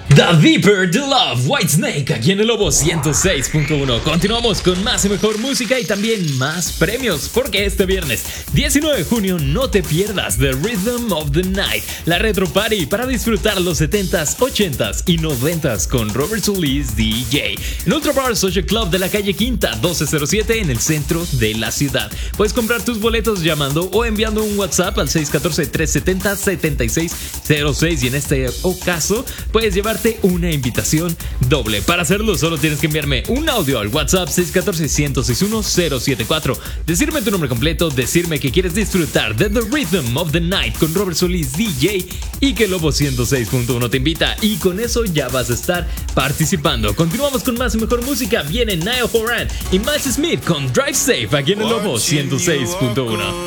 The Deeper, The Love, Whitesnake, aquí en el Lobo 106.1. Continuamos con más y mejor música y también más premios, porque este viernes 19 de junio no te pierdas The Rhythm of the Night, la retro party para disfrutar los 70s, 80s y 90s con Robert Solis DJ en Ultra Bar Social Club de la calle Quinta 1207 en el centro de la ciudad. Puedes comprar tus boletos llamando o enviando un WhatsApp al 614-370-7606 y en este caso puedes llevarte una invitación doble. Para hacerlo solo tienes que enviarme un audio al WhatsApp 614-161-074, decirme tu nombre completo, decirme que quieres disfrutar de The Rhythm of the Night con Robert Solis DJ y que Lobo 106.1 te invita, y con eso ya vas a estar participando. Continuamos con más y mejor música. Viene Niall Horan y Miles Smith con Drive Safe aquí en el Lobo 106.1.